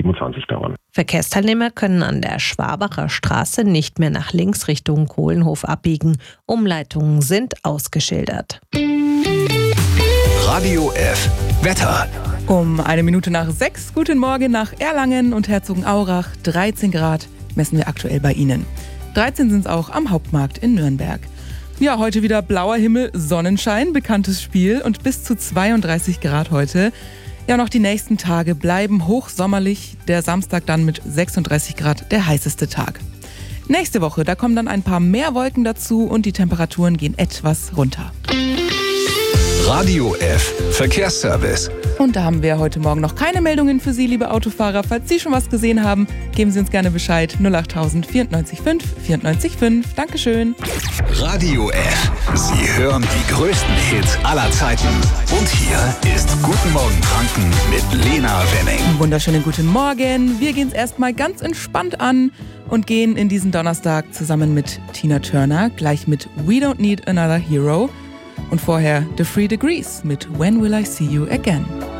27 dauern. Verkehrsteilnehmer können an der Schwabacher Straße nicht mehr nach links Richtung Kohlenhof abbiegen. Umleitungen sind ausgeschildert. Radio F. Wetter. Um 6:01. Guten Morgen nach Erlangen und Herzogenaurach. 13 Grad messen wir aktuell bei Ihnen. 13 sind es auch am Hauptmarkt in Nürnberg. Ja, heute wieder blauer Himmel, Sonnenschein, bekanntes Spiel und bis zu 32 Grad heute. Ja, noch die nächsten Tage bleiben hochsommerlich. Der Samstag dann mit 36 Grad der heißeste Tag. Nächste Woche, da kommen dann ein paar mehr Wolken dazu und die Temperaturen gehen etwas runter. Radio F. Verkehrsservice. Und da haben wir heute Morgen noch keine Meldungen für Sie, liebe Autofahrer. Falls Sie schon was gesehen haben, geben Sie uns gerne Bescheid. 08000 94 5 94 5. Dankeschön. Radio F. Sie hören die größten Hits aller Zeiten. Und hier ist Guten Morgen Franken mit Lena Wenning. Wunderschönen guten Morgen. Wir gehen es erstmal ganz entspannt an und gehen in diesen Donnerstag zusammen mit Tina Turner, gleich mit We Don't Need Another Hero. Und vorher The 3 Degrees mit When Will I See You Again.